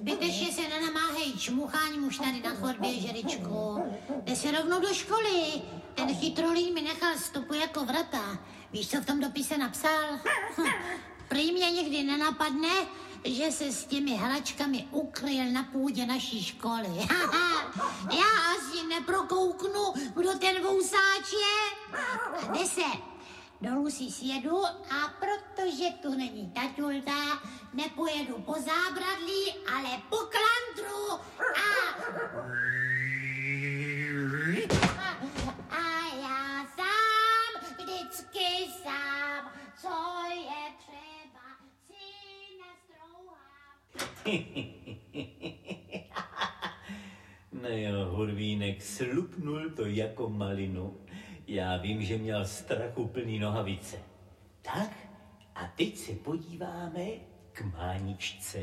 Zbytečně se nenamáhej čmucháním už tady na chodbě, Žeričku. Jde se rovnou do školy. Ten chytrolín mi nechal stopu jako vrata. Víš, co v tom dopise napsal? Prý mě nikdy nenapadne, že se s těmi hračkami ukryl na půdě naší školy. Já asi neprokouknu, kdo ten vousáč je. A jde se. Dolů si sjedu a protože tu není taťulta, nepojedu po zábradlí, ale po klantru. A já sám, vždycky sám, co je třeba, si nastrouhám. No jo, Hurvínek slupnul to jako malinu. Já vím, že měl strachu plný nohavice. Tak a teď se podíváme k Máničce.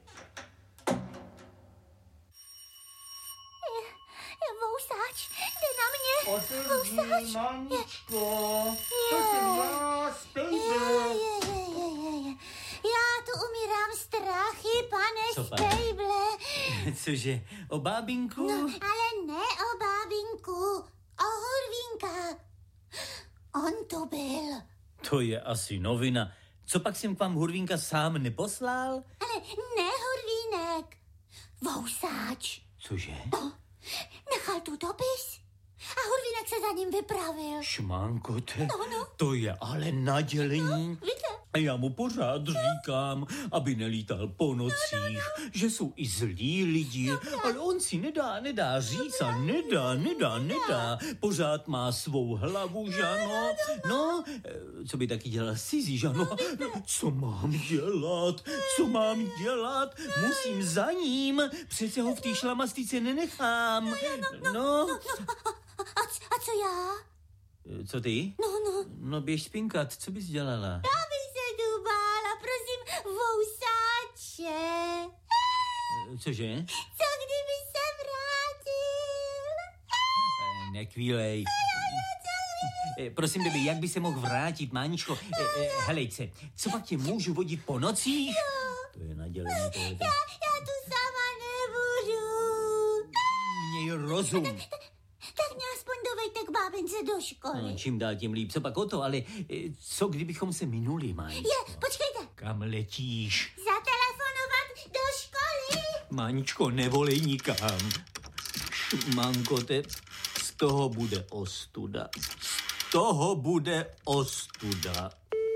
Vousáč, jde na mě. Otevří, Máničko. To jsem já, Spejble. Já tu umírám strachy, pane Spejble. Cože, o bábinku? No, ale ne o bábinku, o Hurvínka. On tu byl. To je asi novina. Co pak jsem k vám Hurvínka sám neposlal? Ale ne Hurvínek, vousáč. Cože? Nechal tu dopis a Hurvínek se za ním vypravil. Šmánkote, No. to je ale nadělení. Víte? A já mu pořád říkám, aby nelítal po nocích, že jsou i zlí lidi, ale on si nedá říct a nedá. Pořád má svou hlavu, Žano. No, co by taky dělal cizí, Žano? Co mám dělat? Musím za ním, přece ho v té šlamastice nenechám. No. A co já? Co ty? No. No běž spinkat, co bys dělala? Já bych se tu bála, prosím, vousáče. Cože? Co kdyby se vrátil? Nekvílej. Prosím, baby, jak by se mohl vrátit, Máničko? Helejce, co pak tě můžu vodit po nocích? To je nadělení. Já tu sama nebudu. Měj rozum. Tak mě aspoň dovejte k bábince do školy. No, čím dál tím líp, co pak o to, ale co kdybychom se minuli, Máničko? Počkejte. Kam letíš? Zatelefonovat do školy. Máničko, nevolej nikam. Šmankote, z toho bude ostuda.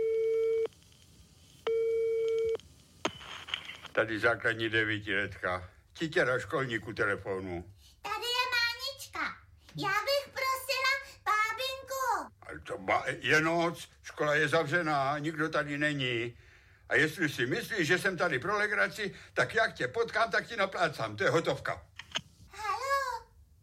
Tady základní 9letka. Titěra školníku telefonu. Tady je Mánička. Já bych prosila bábinku. Ale to je noc, škola je zavřená, nikdo tady není. A jestli si myslíš, že jsem tady pro legraci, tak jak tě potkám, tak ti naplácám. To je hotovka. Haló?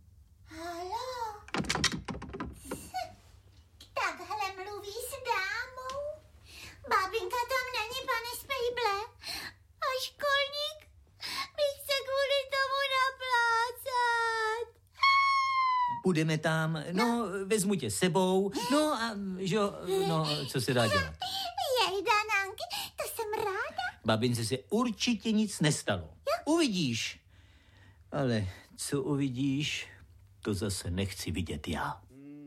Takhle mluví s dámou. Bábinka tam není, pane Spejble. A školník by chce kvůli tomu naplácat. Půjdeme tam, no, vezmu tě sebou, no a, že jo, no, co se dá dělat? Jej, Danánky, to jsem ráda. Babince se určitě nic nestalo. Uvidíš. Ale co uvidíš, to zase nechci vidět já.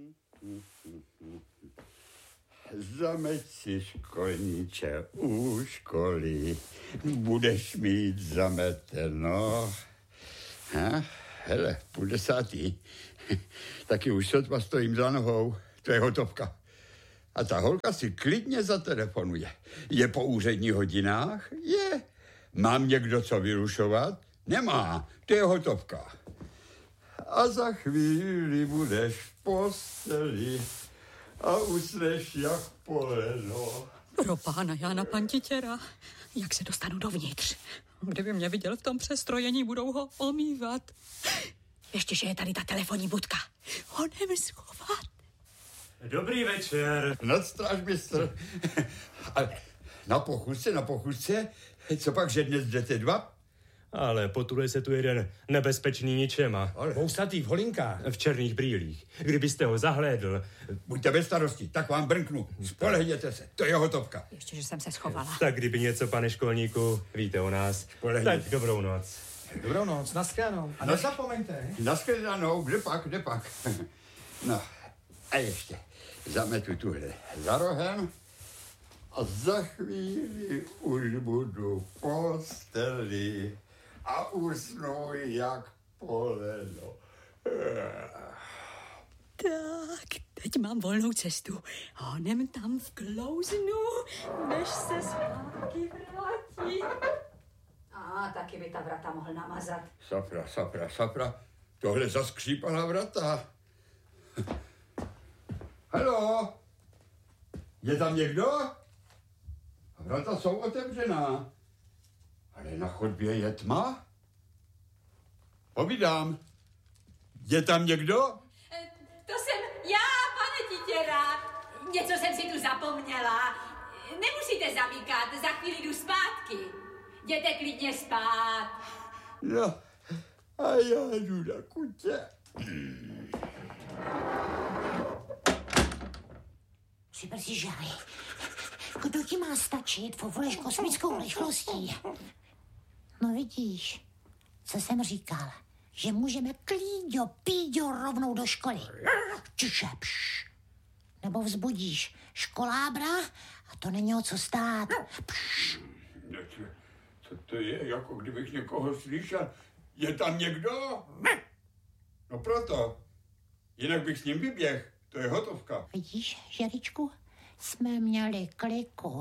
Zameť si, školníče, u školy. Budeš mít zameteno. Hele, 10:30. Taky už sotva stojím za nohou. To je hotovka. A ta holka si klidně zatelefonuje. Je po úředních hodinách? Je. Mám někdo co vyrušovat? Nemá. To je hotovka. A za chvíli budeš v posteli a usneš jak poleno. Pro pána Jána Pantitěra, jak se dostanu dovnitř? Kdyby mě viděl v tom přestrojení, budou ho omývat. Ještě, že je tady ta telefonní budka. Honem schovat. Dobrý večer. Nadstrážmistr. Na pochůzce, co pak, že dnes jdete 2? Ale potuluje se tu jeden nebezpečný ničema. Vousatý v holinkách. V černých brýlích. Kdybyste ho zahlédl. Buďte bez starosti, tak vám brnknu. Spolehněte se, to je hotovka. Ještě, že jsem se schovala. Tak kdyby něco, pane školníku, víte o nás. Spolehněte. Tak dobrou noc. Dobrou noc, naschledanou. A nezapomeňte. Naschledanou, kde pak. No, a ještě zametu tuhle za rohem a za chvíli už budu v posteli a usnu jak poleno. Tak, teď mám volnou cestu. Honem tam vklouznu, než se zpátky vrátí. Taky by ta vrata mohl namazat. Sakra. Tohle zaskřípala vrata. Haló? Je tam někdo? Vrata jsou otevřená. Ale na chodbě je tma? Povídám. Je tam někdo? To jsem já, pane Titěra. Něco jsem si tu zapomněla. Nemusíte zamíkat, za chvíli jdu zpátky. Jděte klidně spát. No, a já jdu na kutě. Přibrzy žáry. Kdo ti má stačit, povoleš kosmickou rychlostí. No vidíš, co jsem říkal, že můžeme píďo rovnou do školy. Čiše, pš. Nebo vzbudíš školábra a to není o co stát. Pš. To je, jako kdybych někoho slyšel. Je tam někdo? No proto. Jinak bych s ním vyběh. To je hotovka. Vidíš, Žeričku, jsme měli kliku.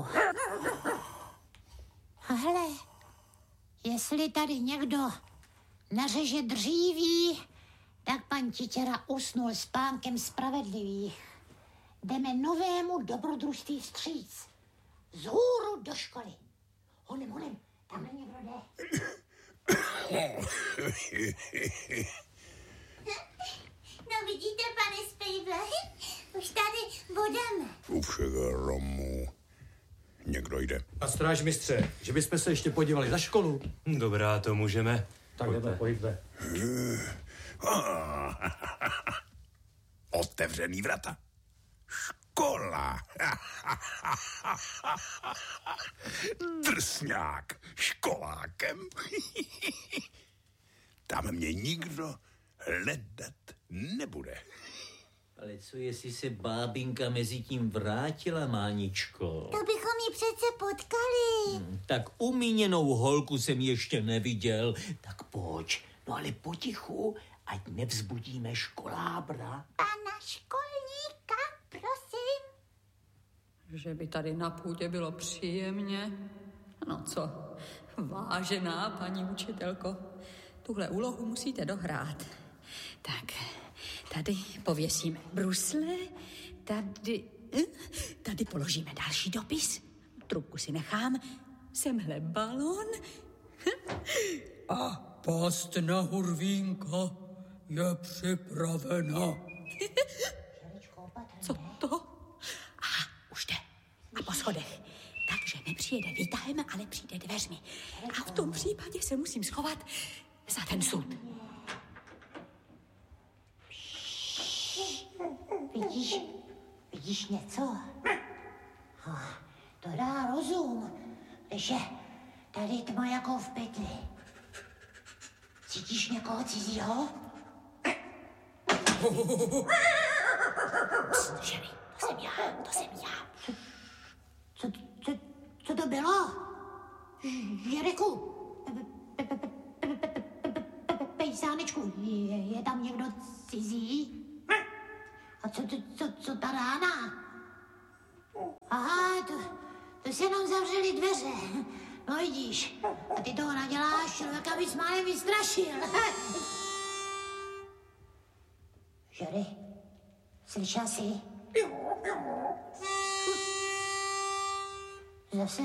A hele, jestli tady někdo nařeže dříví, tak pan Titěra usnul spánkem spravedlivých. Jdeme novému dobrodružství vstříc. Vzhůru do školy. Honem, tamhle někdo jde. No vidíte, pane Spejble, už tady budeme. U všeho romu někdo jde. A strážmistře, že bychom se ještě podívali za školu. Dobrá, to můžeme. Tak pojďte. Otevřený vrata. Škola. Drsňák školákem. Tam mě nikdo hledat nebude. Ale co jestli se bábinka mezi tím vrátila, Máničko? To bychom ji přece potkali. Tak umíněnou holku jsem ještě neviděl. Tak pojď, no ale potichu, ať nevzbudíme školábra. Pana školníka, prosím. Že by tady na půdě bylo příjemně. No co, vážená paní učitelko, tuhle úlohu musíte dohrát. Tak, tady pověsíme brusle, tady položíme další dopis, trubku si nechám, semhle balon a past na Hurvínka je připravena. Co to? Už jde. A po schodech. Takže nepřijede výtahem, ale přijde dveřmi. A v tom případě se musím schovat za ten sud. Vidíš něco? To dá rozum, že tady tma jako v pytli. Cítíš někoho cizího? Ženy, to jsem já. Co to bylo? Žeriku, pejsánečku, je tam někdo cizí? A co ta rána? Aha, to se nám zavřely dveře. No vidíš, a ty toho naděláš, člověka bys málem vystrašil. Žery, slyšel jsi? Zase.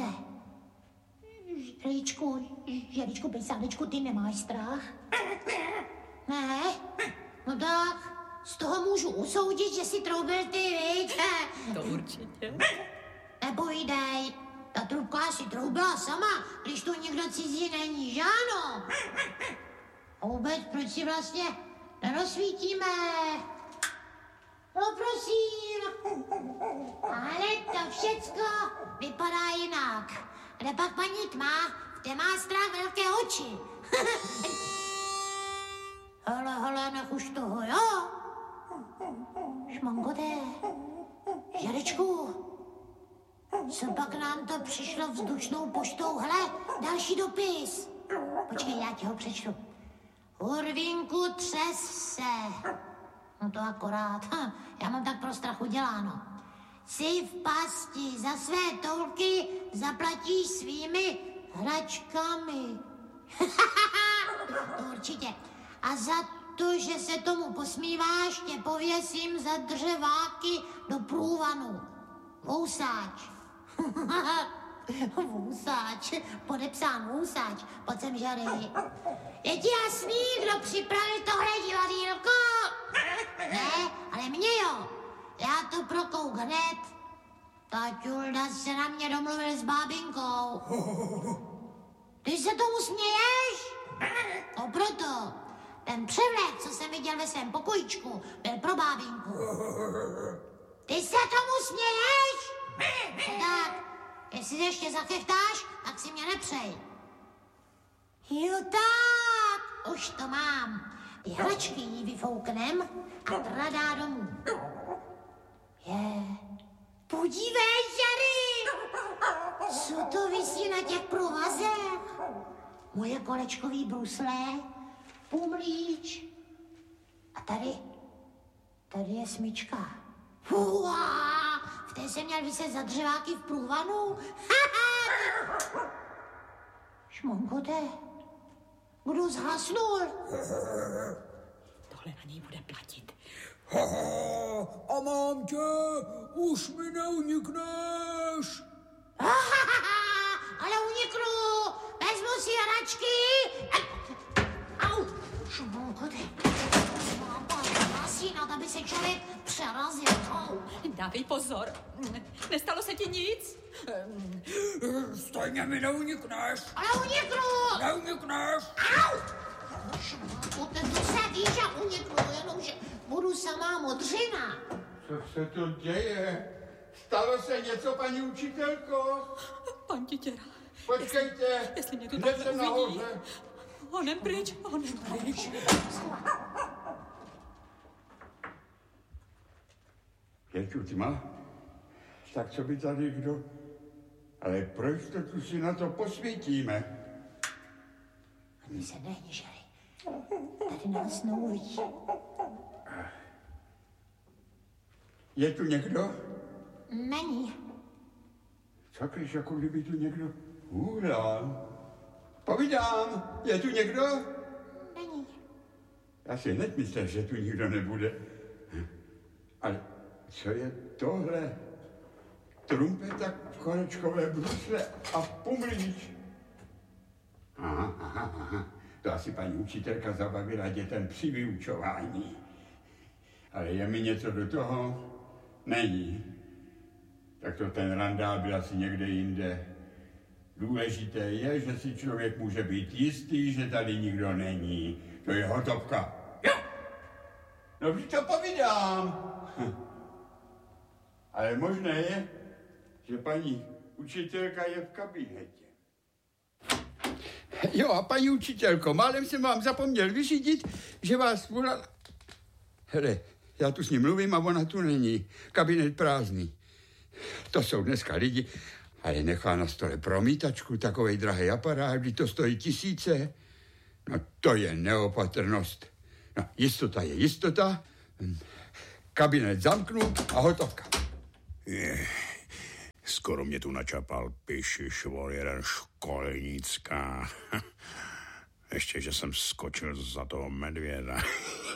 Žeričku, pejsánečku, ty nemáš strach? Ne? No tak, z toho můžu usoudit, že si troubil ty, viď? To určitě. Nepovídej, ta trubka si troubila sama, když tu někdo cizí není, že ano? A vůbec, proč si vlastně nerozsvítíme? No prosím, ale to všecko vypadá jinak. Kde pak paní tma, kde má strach velké oči. Hele, nech už toho, jo? Šmongote, Žerečku, co pak nám to přišlo vzdušnou poštou? Hele, další dopis. Počkej, já ti ho přečtu. Hurvínku, třes se. No to akorát. Já mám tak pro strachu děláno. Jsi v pasti, za své toulky zaplatíš svými hračkami. To určitě. A za to, že se tomu posmíváš, tě pověsím za dřeváky do průvanu. Vousáč. Vousáč. Podepsán Vousáč. Pojď sem, Žary. Je ti jasný, kdo připravil tohle divadýlko? Ne, ale mě jo. Já to prokouk hned. Taťulda se na mě domluvil s bábinkou. Ty se tomu směješ? No proto. Ten převlek, co jsem viděl ve svém pokojičku, byl pro bábinku. Ty se tomu směješ? No tak, jestli se ještě zachechtáš, tak si mě nepřej. Jo tak, už to mám. Ty hračky jí vyfouknem a tradá domů. Podívej, Žary! Co to visí na těch provazech? Moje kolečkový brusle, pumlíč. A tady je smyčka. Uá, v té jsem měl vyset za dřeváky v průvanu. Šmonkote, kdo zhasnul? Tohle na něj bude platit. A mám tě, už mi neunikneš. Ale uniknu, vezmu si hračky. Au, Šmonkote, mám tam masínat, aby se člověk přerazil. Dávej pozor, nestalo se ti nic? Stejně mi neunikneš. Ale uniknu. Neunikneš. Au! Šmonkote, to se víš, a uniknu, jenomže budu samá modřina. Co se to děje? Stalo se něco, paní učitelko? Pan Titěra. Počkejte, jestli mě tu hned takhle jsem uvidí. nahoře. Honem pryč. Je tu tma? Tak co by tady kdo? Ale proč to tu si na to posvítíme? Ani se nehni, Žary. Tady nás neuvidí. Je tu někdo? Není. Co když jako kdyby tu někdo hůlal? Povídám, je tu někdo? Není. Já si hned myslel, že tu nikdo nebude. Ale co je tohle? Trumpeta, kolečkové brusle a pumlíč. Aha. To asi paní učitelka zabavila dětem při vyučování. Ale je mi něco do toho? Není. Tak to ten randál byl asi někde jinde. Důležité je, že si člověk může být jistý, že tady nikdo není. To je hotovka. Jo! No vždyť to povídám. Ale možné je, že paní učitelka je v kabinetě. Jo, a paní učitelko, málem jsem vám zapomněl vyřídit, že vás volala. Hele, já tu s ním mluvím a ona tu není. Kabinet prázdný. To jsou dneska lidi, ale nechá na stole promítačku, takovej drahý aparát, kdy to stojí tisíce. No to je neopatrnost. No, jistota je jistota. Kabinet zamknu a hotovka. Skoro mě tu načapal pišišvol jeden školnická. Ještě, že jsem skočil za toho medvěda.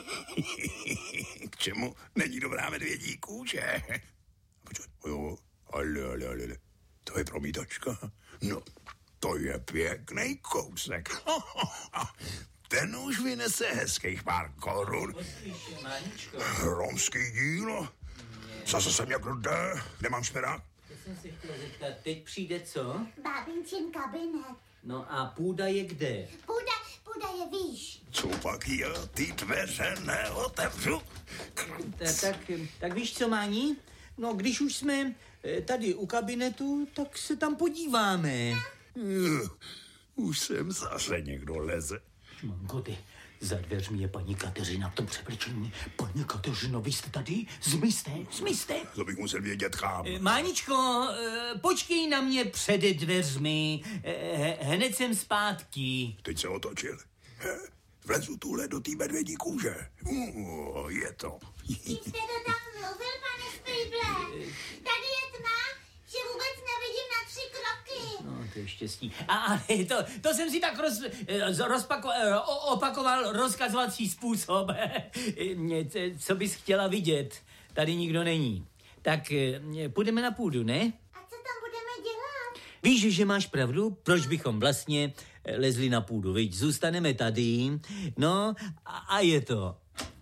K čemu není dobrá medvědí kůže? Počkej, jo, ale, to je promítačka. No, to je pěkný kousek. Ten už vynese hezkých pár korun. Romský dílo. Zase jsem jak jde. Kde mám šperák? Já jsem se chtěl zeptat, teď přijde co? Bábincin kabinet. No a půda je kde? Půda je výš. Co pak já ty dveře neotevřu? Tak víš co, Máni? No, když už jsme tady u kabinetu, tak se tam podíváme. Už sem zase někdo leze. Šmankoty, za dveřmi je paní Kateřina v tom převlečení. Paní Kateřino, vy jste tady? Zmizte. To bych musel vědět kam. Máničko, počkej na mě před dveřmi. Hned jsem zpátky. Teď se otočil. Vlezu tuhle do té medvědí kůže. Je to. Čím jste to tam mluvil, pane Spejble? Tady je tma, že vůbec nevidím na 3 kroky. No, to je štěstí. Ale to jsem si tak opakoval rozkazovací způsob. Co bys chtěla vidět? Tady nikdo není. Tak půjdeme na půdu, ne? A co tam budeme dělat? Víš, že máš pravdu? Proč bychom vlastně lezli na půdu, viď? Zůstaneme tady, no a je to.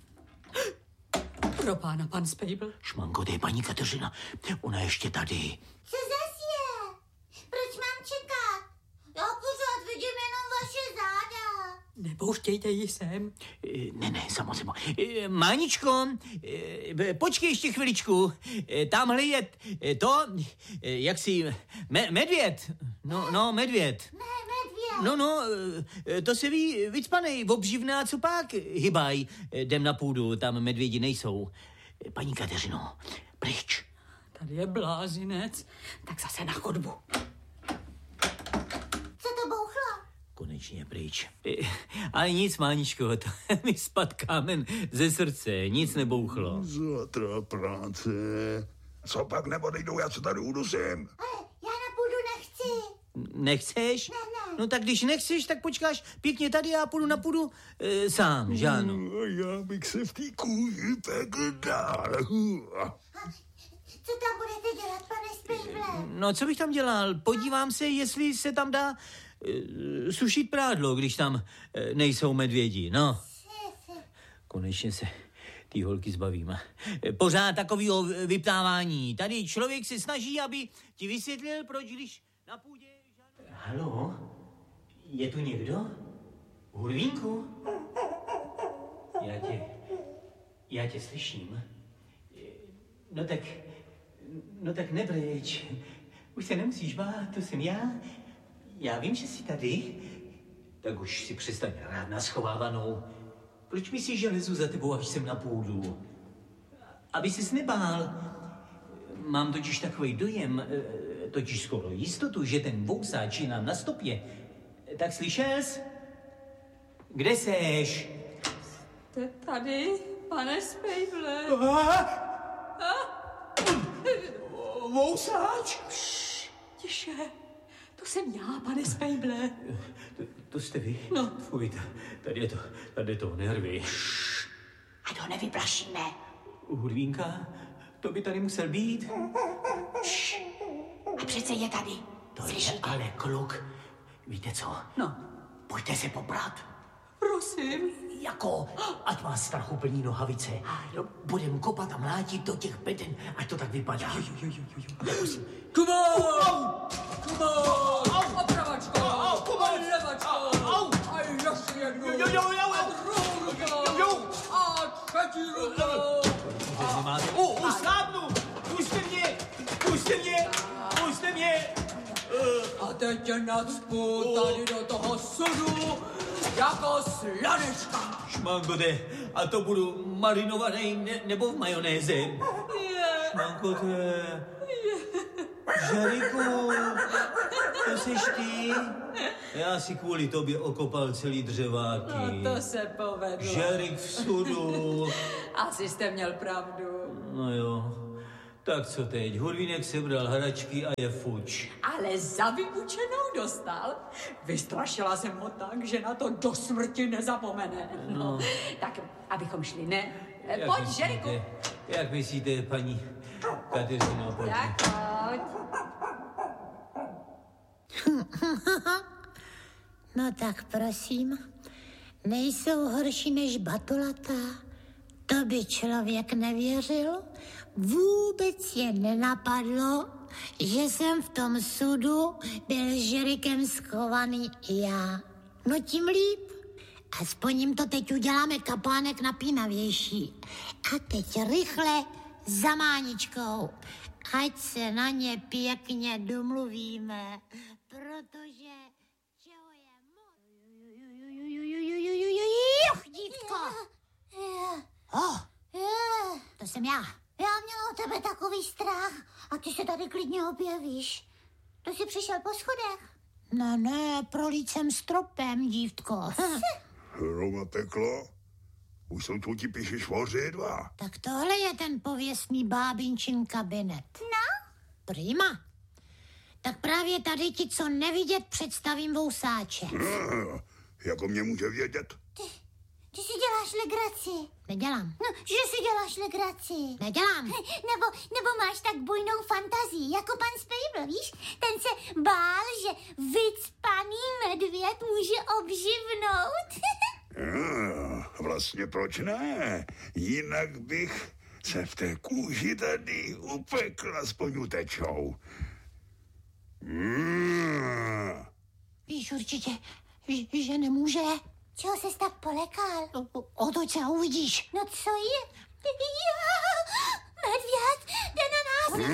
Pro pána, pan Spejbl. Šmanko, to je paní Kateřina. Ona ještě tady. Co zas je? Proč mám čekat? Já pořád vidím jenom vaše záda. Nepouštějte ji sem. Ne, samozřejmě. Máničko, počkej ještě chviličku. Tamhle je to, jak si, medvěd. No, medvěd. Ne, medvěd. No, to se ví, vycpanej, obživná, co pak hybaj. Jdem na půdu, tam medvědi nejsou. Paní Kateřino, pryč. Tady je blázinec, tak zase na chodbu. Co to bouchlo? Konečně pryč. Ale nic, Máničko, to mi spad kámen ze srdce, nic nebouchlo. Zatra práce. Co pak neodejdou, já se tady udusím. Já na půdu nechci. Nechceš? Ne. No tak když nechceš, tak počkáš pěkně tady, já půjdu na půdu sám, že ano? Já bych se v té kůži pekl dál. Co tam budete dělat, pane Spejble? No, co bych tam dělal? Podívám se, jestli se tam dá sušit prádlo, když tam nejsou medvědi, no. Konečně se ty holky zbavím. Pořád takovýho vyptávání. Tady člověk se snaží, aby ti vysvětlil, proč když na půdě... Haló? Je tu někdo? Hurvínku? Já tě slyším. No tak nebreč. Už se nemusíš bát, to jsem já. Já vím, že jsi tady. Tak už si přestaň hrát na schovávanou. Proč myslíš, že lezu za tebou, až jsem na půdu? Aby ses nebál. Mám totiž takový dojem, totiž skoro jistotu, že ten vousáč je nám na stopě. Tak slyšel jsi? Kde seš? Jste tady, pane Spejble. Vousáč? Tiše, to jsem já, pane Spejble. To jste vy? No. Fuj, tady je to nervy. A to nevyplašíme. Hurvínka, to by tady musel být. A přece je tady. To je ale kluk. Víte co? No. Pojďte se poprat. Prosím. Jako, ať má strachu plní nohavice. Budem kopat a mlátit do těch beden, ať to tak vypadá. Come on! Opravačko! Levačko! A ještě jednou! A druhou rukou! A třetí rukou! Uslábnu! Pušte mě! A teď tě nacpu tady do toho sudu jako slanička! Šmankote, a to budu marinovaný nebo v majonéze? Šmankote, Žeriku, to seš ty? Já si kvůli tobě okopal celý dřeváky. No to se povedlo. Žerik v sudu. Asi jste měl pravdu. No jo, tak co teď? Hurvínek sebral hračky a je fuč. Ale za vyučenou dostal. Vystrašila jsem ho tak, že na to do smrti nezapomene. No. Tak, abychom šli, ne? Pojď, Žeriku. Jak myslíte, paní Kateřino, pojďme. Tak pojď. No tak prosím, nejsou horší než batolata. To by člověk nevěřil. Vůbec je nenapadlo, že jsem v tom sudu byl Žerikem schovaný i já. No tím líp. Aspoň jim to teď uděláme kapánek napínavější. A teď rychle za Máničkou. Ať se na ně pěkně domluvíme, protože čeho je moc. jsem já. Já měla o tebe takový strach a ty se tady klidně objevíš. To jsi přišel po schodech? Ne, prolít jsem stropem, dívtko. Roma teklo. Už jsou tu ti píši švoři dva. Tak tohle je ten pověstný bábinčin kabinet. No? Prima. Tak právě tady ti, co nevidět, představím vousáče. Jako mě může vědět? Ty si děláš legraci. Nedělám. No, že si děláš legraci. Nedělám. Nebo máš tak bujnou fantazii, jako pan Spejbl, víš? Ten se bál, že vycpaný medvěd může obživnout. Vlastně proč ne? Jinak bych se v té kůži tady upekl aspoň utečou. Víš určitě, že nemůže. Čeho ses tak polekal? Otoč se a uvidíš. No co je? Medvěd, jde na nás.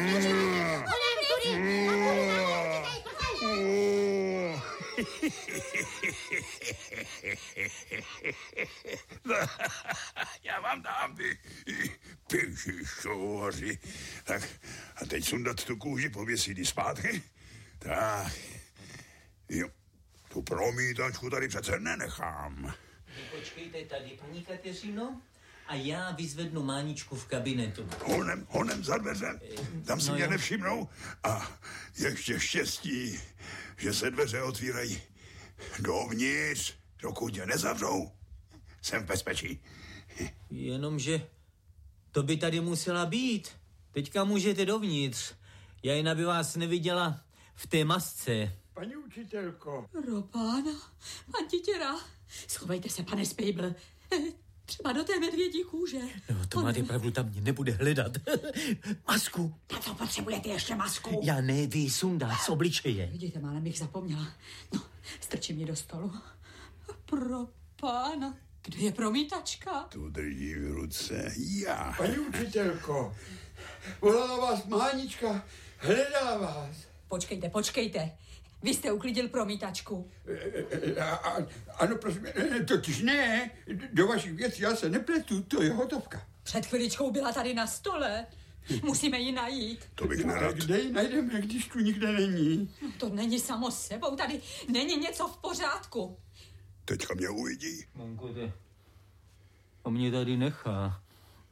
Já vám dám ty pěšišoři. Tak a teď sundat tu kůži, pověsit ji zpátky. Tak, jo, tu promítačku tady přece nenechám. Počkejte tady, paní Kateřino, a já vyzvednu Máničku v kabinetu. Honem za dveře, tam si mě nevšimnou a ještě štěstí, že se dveře otvírají dovnitř, dokud je nezavřou. Jsem v bezpečí. Jenomže to by tady musela být. Teďka můžete dovnitř. Já jen aby vás neviděla v té masce. Paní učitelko. Robána, pan Titěra, schovejte se, pane Spejbl. Třeba do té medvědí kůže. No, to máte pravdu, tam mě nebude hledat. Masku. Na co potřebujete ještě masku? Já nevysundá z obličeje. Vidíte, málem bych zapomněla. No, strčím ji do stolu. Pro pána, kde je promítačka? Tu drží v ruce já. Paní učitelko, volala vás Mánička, hledala vás. Počkejte. Vy jste uklidil promítačku. Ano, prosím, totiž ne, do vašich věcí já se nepletu, to je hotovka. Před chviličkou byla tady na stole. Musíme ji najít. To bych nerad. Kde ji najdeme, když tu nikde není? No, to není samo sebou, tady není něco v pořádku. Teďka mě uvidí. Monko, to mě tady nechá.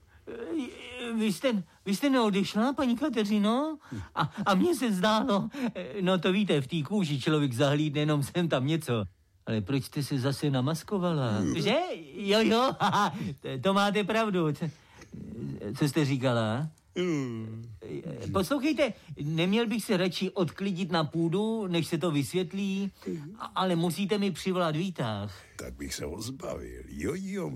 Vy jste neodešla, paní Kateřino? A mně se zdálo, no to víte, v té kůži člověk zahlídne jenom sem tam něco. Ale proč jste se zase namaskovala? Že? Jo, to máte pravdu. Co jste říkala? Poslouchejte, neměl bych se radši odklidit na půdu, než se to vysvětlí, ale musíte mi přivolat výtah. Tak bych se ho zbavil. Jo.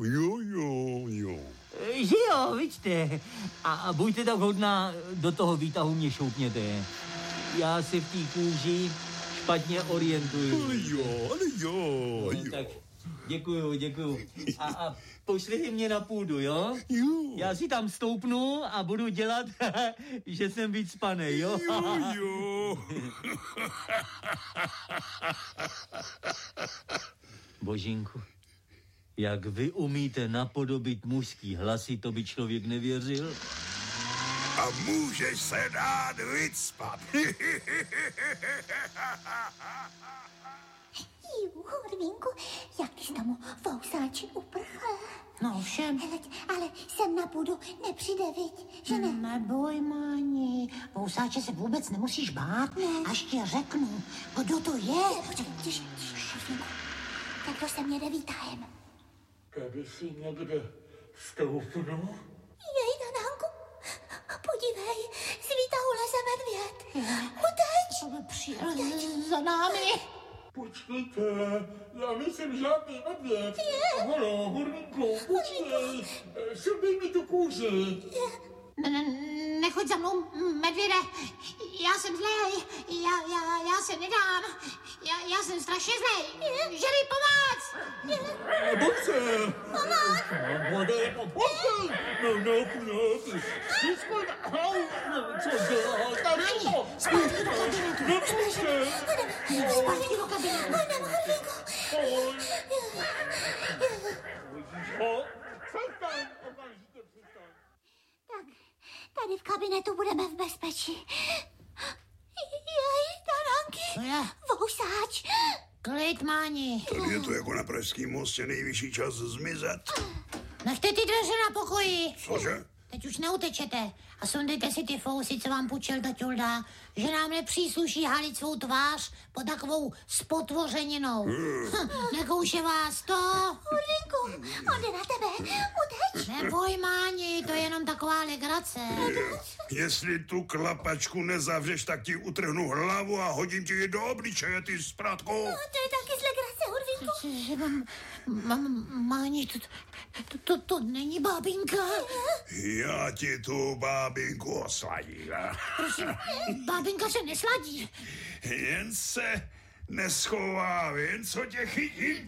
Že jo, vidíte. A buďte tak hodná, do toho výtahu mě šoupněte. Já se v té kůži špatně orientuju. Ale jo. Tak děkuju. A pošlete mě na půdu, jo? Já si tam stoupnu a budu dělat, že jsem vycpanej, jo? Jo. Božínku, jak vy umíte napodobit mužský hlasy, to by člověk nevěřil. A můžeš se dát vycpat. Hurvínku, jak ty jsi tomu vousáči uprchl? No všem. Ale sem na půdu nepřijde, viď? Že ne? Neboj, Máni. Vousáče se vůbec nemusíš bát. Ne. Až ti řeknu, kdo to je. Počkej, tiš, Hurvínku. Tak kdo se mě jde výtahem? Tady si někde stoupnu. Jej, Danánku, podívej, z výtahu leze medvěd. Uteč! Co by přijel za námi? Počkejte, já nejsem žádný medvěd. Halo, Hurvínku, počkej, sundej mi tu kůži. Nechoď za mnou, medvěde. Já jsem zlej. Já se nedám. Já jsem strašně zlej. Želi, pomoc! Neboj se. Pomoc! No, všechno, co děláš? Zpátky do kabinetu. Neboj se. Zpátky do kabinetu. Přestaň, okamžitě přestaň. Tak, Tady v kabinetu budeme v bezpečí. Jej, Taranky. Vousáč. Klid, Máni. Tady je to jako na Pražském mostě, nejvyšší čas zmizet. Nechte ty dveře na pokoji. Cože? Teď už neutečete a sundejte si ty fousy, co vám půjčil taťulda, že nám nepřísluší halit svou tvář pod takovou spotvořeninou. Nekouše vás to? Hurvínku, on jde na tebe, uteč. Neboj, Máni, to je jenom taková legrace. Jestli tu klapačku nezavřeš, tak ti utrhnu hlavu a hodím ti ji do obličeje, ty sprátko. No, to je taky z legrace, Hurvínku. Máni, to není bábinka. Já ti tu bábinku osladím. Prosím, bábinka se nesladí. Jen se neschová, jen co tě chytím.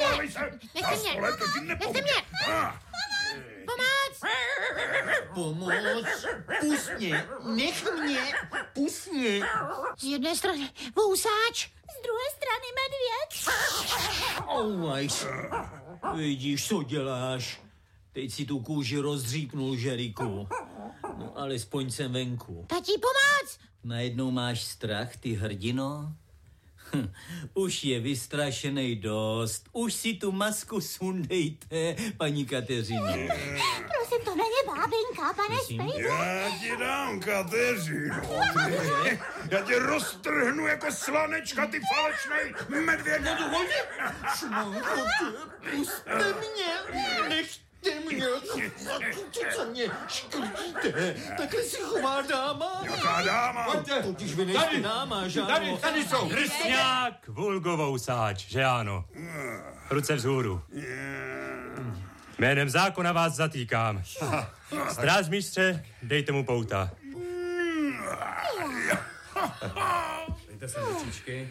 Nechte mě. Pomoc! Pomoc! Pust mě! Nech mě! Pust mě! Z jedné strany vousáč. Z druhé strany medvěd. Oumaj se. Vidíš, co děláš? Teď si tu kůži rozdřípnul, Žeriku. No, alespoň jsem venku. Tati, pomoc! Najednou máš strach, ty hrdino? Už je vystrašenej dost. Už si tu masku sundejte, paní Kateřino. Prosím, to není bábinka, pane Spejble. Já ti dám, Kateřino. Já tě roztrhnu jako slanečka, ty falešnej medvěd. Puste mě, nechte mě. Co mě škrtíte? Takhle si chová dáma? Jaká dáma? Totiž vy nejste dáma, že ano? Tady jsou. Drsňák, vulgovousáč, že ano. Ruce vzhůru. Jménem zákona vás zatýkám. Strážmistře, dejte mu pouta. Dejte se ručičky.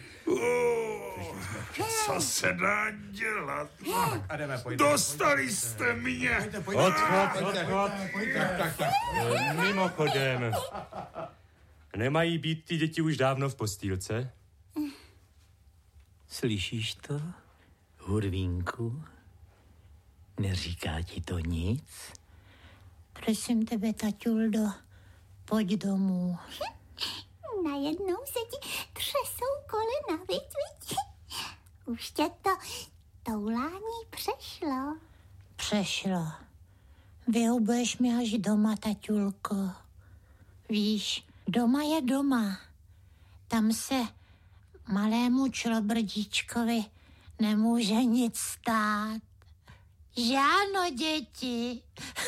Co se dá dělat? A jdeme, pojďte. Dostali jste mě. Odchod. Mimochodem. Nemají být ty děti už dávno v postýlce? Slyšíš to, Hurvínku? Neříká ti to nic? Prosím tebe, taťuldo, pojď domů. Najednou se ti třesou kolena, viď? Už tě to toulání přešlo. Přešlo. Vyhubuješ mi až doma, taťulko. Víš, doma je doma. Tam se malému člobrdíčkovi nemůže nic stát. Že ano, děti?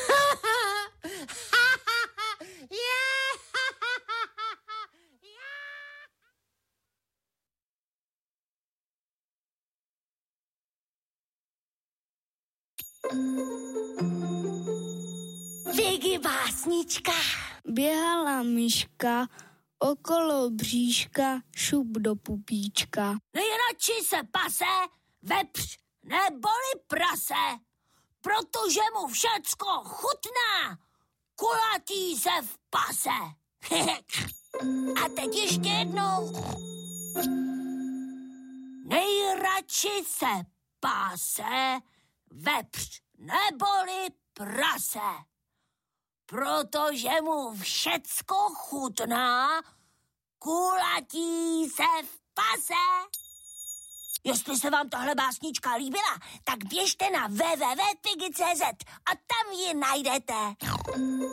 Vigy básnička. Běhala myška okolo bříška, šup do pupíčka. Nejradši se pase vepř neboli prase, protože mu všecko chutná, kulatí se v pase. A teď ještě jednou. Nejradši se pase vepř neboli prase, protože mu všecko chutná, kulatí se v pase. Jestli se vám tahle básnička líbila, tak běžte na www.pigi.cz a tam ji najdete.